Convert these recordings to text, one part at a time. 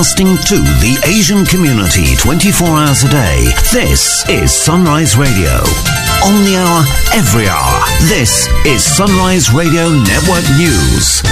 To the Asian community 24 hours a day. This is Sunrise Radio. On the hour, every hour. This is Sunrise Radio Network News.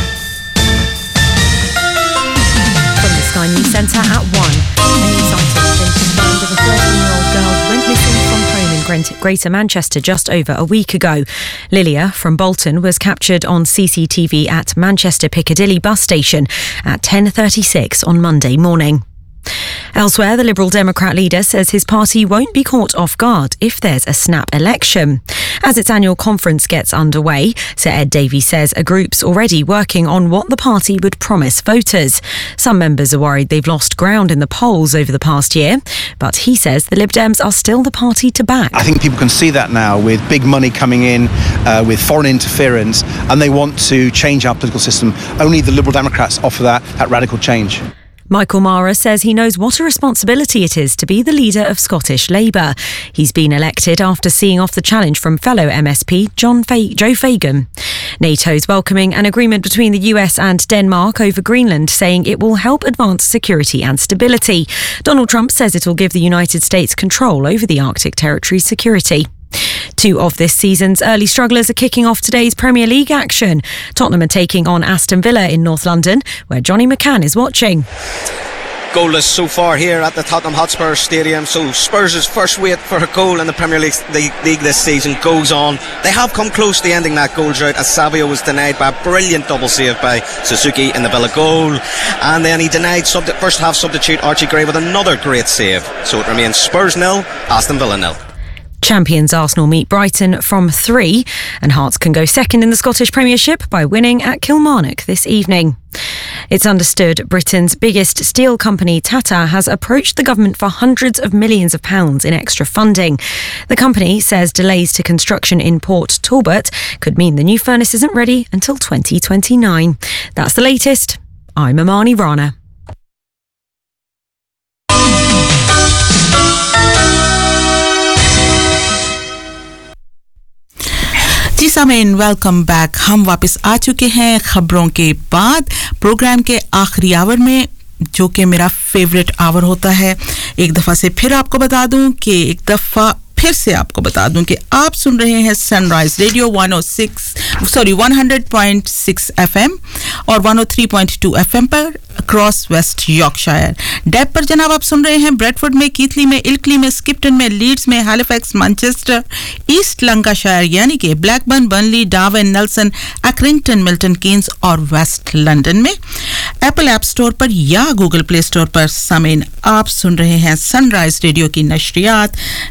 From the Sky News Centre at 1. A new site has been confirmed of a 13-year-old girl who went missing from home in Greater Manchester just over a week ago. Lilia from Bolton was captured on CCTV at Manchester Piccadilly bus station at 10:36 on Monday morning. Elsewhere, the Liberal Democrat leader says his party won't be caught off guard if there's a snap election. As its annual conference gets underway, Sir Ed Davies says a group's already working on what the party would promise voters. Some members are worried they've lost ground in the polls over the past year, but he says the Lib Dems are still the party to back. I think people can see that now with big money coming in, with foreign interference, and they want to change our political system. Only the Liberal Democrats offer that radical change. Michael Mara says he knows what a responsibility it is to be the leader of Scottish Labour. He's been elected after seeing off the challenge from fellow MSP Joe Fagan. NATO's welcoming an agreement between the US and Denmark over Greenland, saying it will help advance security and stability. Donald Trump says it will give the United States control over the Arctic territory's security. Two of this season's early strugglers are kicking off today's Premier League action. Tottenham are taking on Aston Villa in North London, where Johnny McCann is watching. Goalless so far here at the Tottenham Hotspur Stadium, so Spurs' first wait for a goal in the Premier League this season goes on. They have come close to ending that goal drought as Savio was denied by a brilliant double save by Suzuki in the Villa goal, and then he denied first half substitute Archie Gray with another great save. So it remains Spurs 0, Aston Villa 0. Champions Arsenal meet Brighton from 3, and Hearts can go second in the Scottish Premiership by winning at Kilmarnock this evening. It's understood Britain's biggest steel company, Tata, has approached the government for hundreds of millions of pounds in extra funding. The company says delays to construction in Port Talbot could mean the new furnace isn't ready until 2029. That's the latest. I'm Amani Rana. जी सामीन, welcome back. हम वापस आ चुके हैं खबरों के बाद programme के आखिरी आवर में, जो कि मेरा फेवरेट आवर होता है। एक दफ़ा से फिर आपको बता दूं कि आप सुन रहे हैं सनराइज रेडियो 100.6 FM और 103.2 FM पर अक्रॉस वेस्ट यॉर्कशायर। डेप पर जनाब आप सुन रहे हैं ब्रेडफोर्ड में, कीथली में, इल्कली में, स्किप्टन में, लीड्स में, हैलिफैक्स, मैनचेस्टर, ईस्ट लंकाशायर यानी कि Blackburn, Burnley, Darwin, Nelson, एक्रिंगटन, Milton Keynes और वेस्ट लंदन में। एप्पल ऐप स्टोर पर या गूगल प्ले स्टोर पर सामीन आप सुन रहे हैं सनराइज रेडियो की नशरियात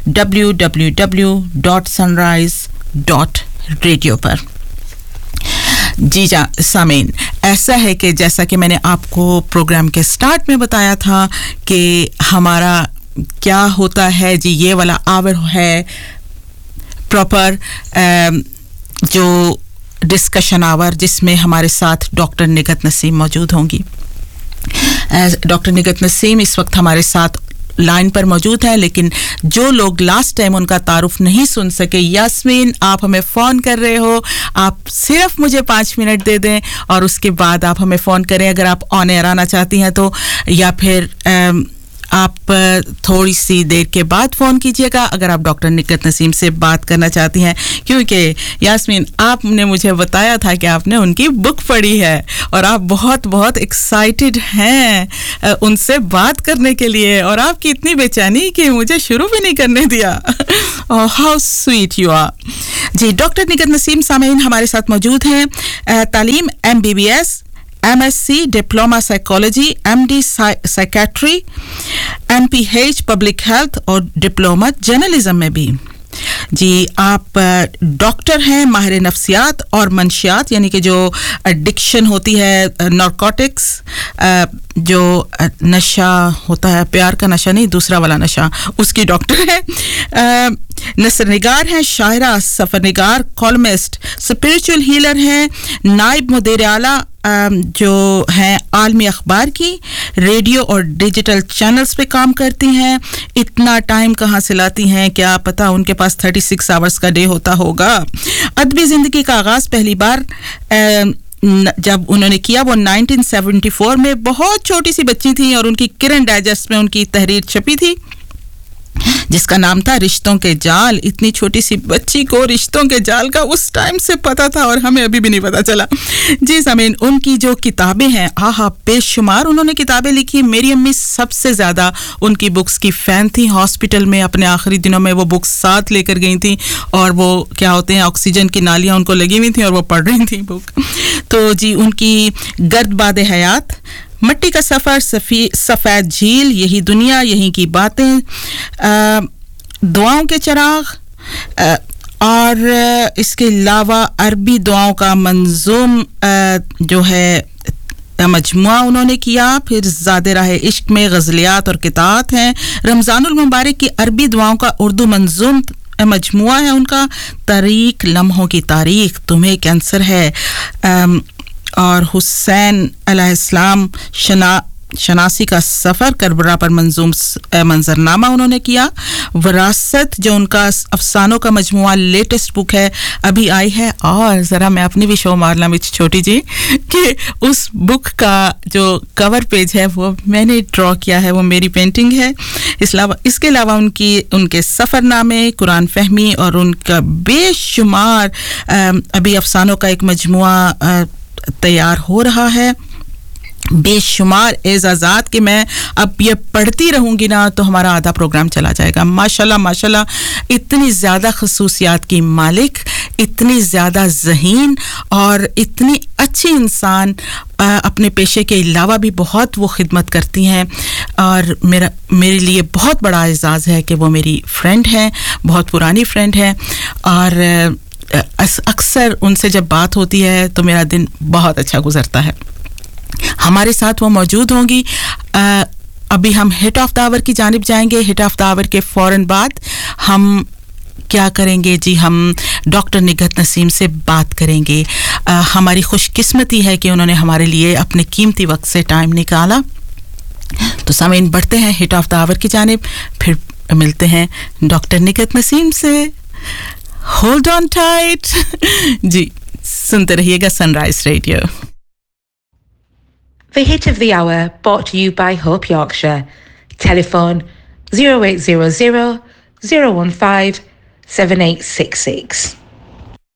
www.sunrise.radio पर। जी जा सामीन, ऐसा है कि जैसा कि मैंने आपको प्रोग्राम के स्टार्ट में बताया था कि हमारा क्या होता है जी, ये वाला आवर है प्रॉपर जो डिस्कशन आवर, जिसमें हमारे साथ डॉक्टर निगत नसीम मौजूद होंगी। डॉक्टर निगत नसीम इस वक्त हमारे साथ लाइन पर मौजूद है, लेकिन जो लोग लास्ट टाइम उनका तारुफ नहीं सुन सके, यास्मीन आप हमें फ़ोन कर रहे हो, आप सिर्फ मुझे 5 मिनट दे दें और उसके बाद आप हमें फ़ोन करें अगर आप ऑन एयर आना चाहती हैं तो, या फिर आप थोड़ी सी देर के बाद फ़ोन कीजिएगा अगर आप डॉक्टर निगत नसीम से बात करना चाहती हैं, क्योंकि यास्मीन आपने मुझे बताया था कि आपने उनकी बुक पढ़ी है और आप बहुत बहुत एक्साइटेड हैं उनसे बात करने के लिए, और आपकी इतनी बेचैनी कि मुझे शुरू भी नहीं करने दिया। How sweet you are. Ji, doctor निगत Naseem सामीन हमारे साथ मौजूद हैं। तालीम MBBS, MSc diploma psychology, MD psychiatry, MPH public health और डिप्लोमा जर्नलिज्म में भी। जी, आप डॉक्टर हैं, माहिर नफ्सियात और मंशियात, यानी कि जो एडिक्शन होती है, नारकोटिक्स, जो नशा होता है, प्यार का नशा नहीं, दूसरा वाला नशा, उसकी डॉक्टर है। नसरनिगार हैं, शायरा, सफरनिगार, कॉलमिस्ट, स्पिरिचुअल हीलर हैं, नाइब मुदीर आला जो हैं आलमी अखबार की, रेडियो और डिजिटल चैनल्स पे काम करती हैं। इतना टाइम कहाँ से लाती हैं, क्या पता उनके पास 36 आवर्स का डे होता होगा। अदबी ज़िंदगी का आगाज़ पहली बार जब उन्होंने किया वो 1974 में बहुत छोटी सी बच्ची थी और उनकी किरण डाइजेस्ट में उनकी तहरीर छपी थी जिसका नाम था रिश्तों के जाल। इतनी छोटी सी बच्ची को रिश्तों के जाल का उस टाइम से पता था और हमें अभी भी नहीं पता चला। जी सामीन, उनकी जो किताबें हैं आहा बेशुमार उन्होंने किताबें लिखी। मेरी अम्मी सबसे ज़्यादा उनकी बुक्स की फ़ैन थी। हॉस्पिटल में अपने आखिरी दिनों में वो बुक्स साथ लेकर गई थी और वो क्या होते हैं ऑक्सीजन की नालियाँ उनको लगी हुई थी और वो पढ़ रही थी बुक। तो जी उनकी गर्द बाद हयात, मट्टी का सफ़र, सफ़ेद झील, यही दुनिया यहीं की बातें, दुआओं के चिराग और इसके अलावा अरबी दुआओं का मंजूम जो है मजमुआ उन्होंने किया। फिर ज़ादे राह इश्क में गज़लियात और कितात हैं। रमज़ानुल मुबारक की अरबी दुआओं का उर्दू मंजूम मजमुआ है उनका। तारीख लम्हों की तारीख, तुम्हें कैंसर है, और हुसैन अलैहिस्सलाम शनासी का सफ़र, करबला पर मंजूम मंजरनामा उन्होंने किया। विरासत जो उनका अफसानों का मजमुआ लेटेस्ट बुक है अभी आई है। और ज़रा मैं अपनी भी शो मारना में छोटी जी कि उस बुक का जो कवर पेज है वो मैंने ड्रॉ किया है, वो मेरी पेंटिंग है। इसके अलावा उनके सफ़रनामे, कुरान फहमी और उनका बेशुमार अभी अफसानों का एक मजमुआ तैयार हो रहा है। बेशुमार एजाज़ात कि मैं अब ये पढ़ती रहूँगी ना तो हमारा आधा प्रोग्राम चला जाएगा। माशाल्लाह माशाल्लाह, इतनी ज़्यादा खसूसियात की मालिक, इतनी ज़्यादा ज़हीन और इतनी अच्छी इंसान। अपने पेशे के अलावा भी बहुत वो खिदमत करती हैं और मेरे लिए बहुत बड़ा एजाज़ है कि वो मेरी फ्रेंड हैं, बहुत पुरानी फ्रेंड हैं। और अक्सर उनसे जब बात होती है तो मेरा दिन बहुत अच्छा गुजरता है। हमारे साथ वो मौजूद होंगी। अभी हम हिट ऑफ द आवर की जानिब जाएंगे। हिट ऑफ द आवर के फ़ौरन बाद हम क्या करेंगे जी, हम डॉक्टर निगहत नसीम से बात करेंगे। हमारी खुशकिस्मती है कि उन्होंने हमारे लिए अपने कीमती वक्त से टाइम निकाला। तो सामीन बढ़ते हैं हिट ऑफ द आवर की जानिब, फिर मिलते हैं डॉक्टर निगहत नसीम से। होल्ड ऑन टाइट जी, सुनते रहिएगा sunrise radio. The hit of the hour brought to you by Hope Yorkshire. Telephone 0800 015 7866.